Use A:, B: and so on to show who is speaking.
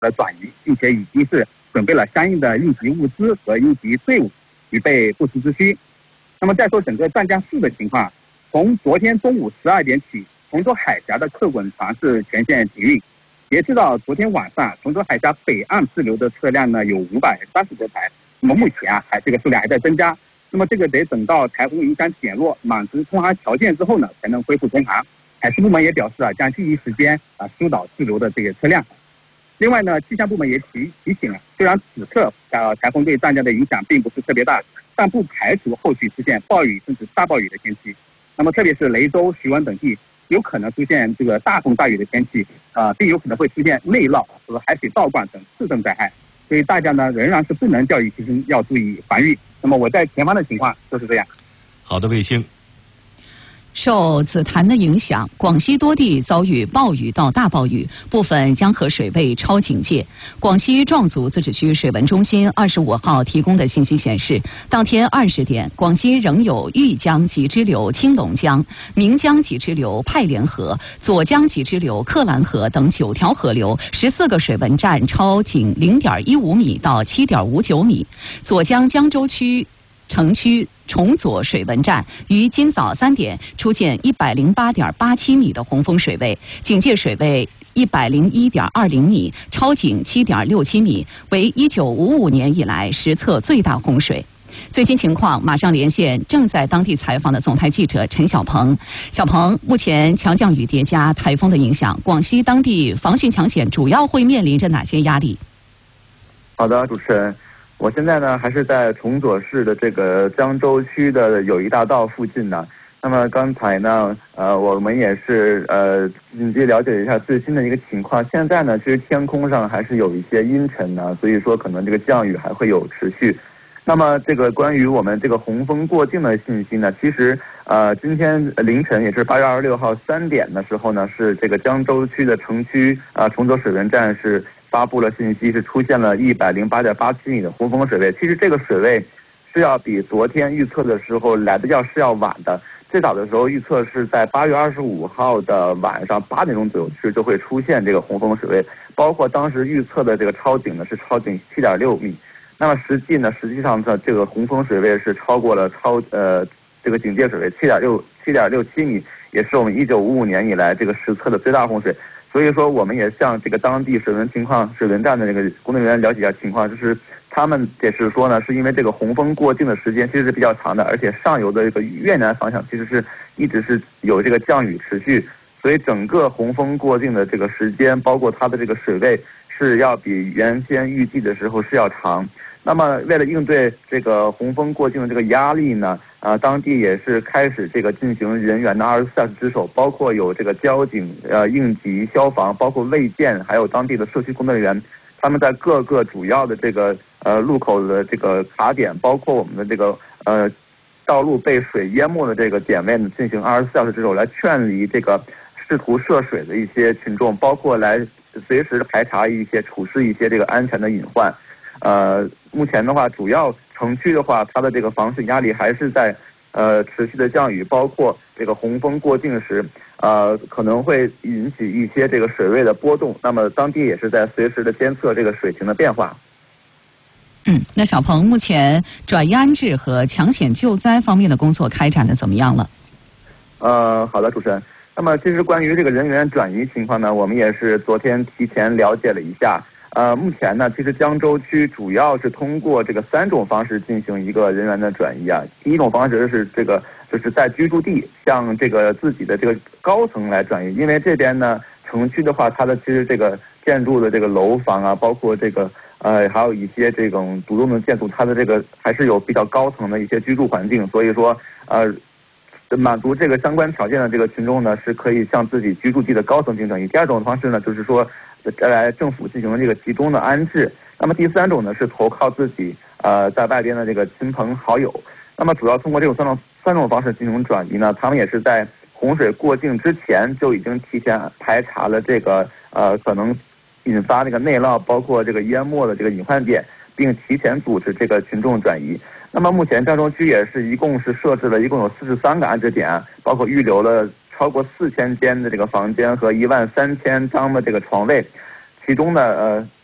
A: 的转移，并且已经是准备了相应的应急物资和应急队伍，预备不时之需。那么再说整个湛江市的情况，从昨天中午12点起，崇州海峡的客滚船是全线停运。截至到昨天晚上，崇州海峡北岸滞留的车辆呢有530多台。那么目前这个数量还在增加。那么这个得等到台风影响减弱，满足通航条件之后呢，才能恢复通航。海事部门也表示将第一时间疏导滞留的这个车辆。另外呢，气象部门也提醒了，虽然此刻台风对湛江的影响并不是特别大，但不排除后续出现暴雨甚至大暴雨的天气。那么特别是雷州、徐闻等地有可能出现这个大风大雨的天气，并有可能会出现内涝和海水倒灌等次生灾害。所以大家呢仍然是不能掉以轻心，要注意防御。那么我在前方的情况就是这样。
B: 好的，卫星。
C: 受紫檀的影响，广西多地遭遇暴雨到大暴雨，部分江河水位超警戒。广西壮族自治区水文中心25号提供的信息显示，当天20点，广西仍有豫江及支流青龙江、岷江及支流派连河、左江及支流克兰河等9条河流14个水文站超警0.15米到7.59米。左江江州区城区崇左水文站于今早3点出现108.87米的洪峰水位，警戒水位101.20米，超警7.67米，为1955年以来实测最大洪水。最新情况马上连线正在当地采访的总台记者陈小鹏。小鹏，目前强降雨叠加台风的影响，广西当地防汛抢险主要会面临着哪些压力？
D: 好的，主持人。我现在呢还是在崇左市的这个江州区的友谊大道附近呢。那么刚才呢，我们也是紧急了解一下最新的一个情况。现在呢，其实天空上还是有一些阴沉呢，所以说可能这个降雨还会有持续。那么这个关于我们这个洪峰过境的信息呢，其实今天凌晨也是8月26号3点的时候呢，是这个江州区的城区崇左水文站是发布了信息，是出现了108.87米的洪峰水位。其实这个水位是要比昨天预测的时候来的要晚的。最早的时候预测是在8月25号的晚上8点钟左右，其实就会出现这个洪峰水位。包括当时预测的这个超警呢是超警7.6米。那么实际上呢这个洪峰水位是超过了这个警戒水位7.67米，也是我们1955年以来这个实测的最大洪水。所以说我们也向这个当地水文站的这个工作人员了解一下情况，就是他们解释说呢，是因为这个洪峰过境的时间其实是比较长的，而且上游的这个越南方向其实是一直是有这个降雨持续，所以整个洪峰过境的这个时间，包括它的这个水位是要比原先预计的时候是要长。那么为了应对这个洪峰过境的这个压力呢，当地也是开始这个进行人员的24小时值守，包括有这个交警、应急、消防，包括卫健，还有当地的社区工作人员，他们在各个主要的这个路口的这个卡点，包括我们的这个道路被水淹没的这个点位呢，进行24小时值守，来劝离这个试图涉水的一些群众，包括来随时排查处置一些这个安全的隐患。目前的话，主要城区的话，它的这个防汛压力还是在持续的降雨，包括这个洪峰过境时，可能会引起一些这个水位的波动。那么当地也是在随时的监测这个水情的变化。
C: 那小鹏，目前转移安置和抢险救灾方面的工作开展的怎么样了？
D: 好的，主持人。那么其实关于这个人员转移情况呢，我们也是昨天提前了解了一下。目前呢，其实江州区主要是通过这个3种方式进行一个人员的转移啊。第一种方式是就是在居住地向这个自己的这个高层来转移，因为这边呢城区的话，它的其实这个建筑的这个楼房啊，包括这个还有一些这种独栋的建筑，它的这个还是有比较高层的一些居住环境，所以说满足这个相关条件的这个群众呢，是可以向自己居住地的高层进行转移。第二种方式呢，就是说来政府进行这个集中的安置。那么第3种呢，是投靠自己在外边的这个亲朋好友。那么主要通过这种三种方式进行转移呢，他们也是在洪水过境之前就已经提前排查了这个可能引发这个内涝，包括这个淹没的这个隐患点，并提前组织这个群众转移。那么目前江州区也是一共设置了一共有43个安置点，包括预留了超过4000间的这个房间和13000张的这个床位。其中呢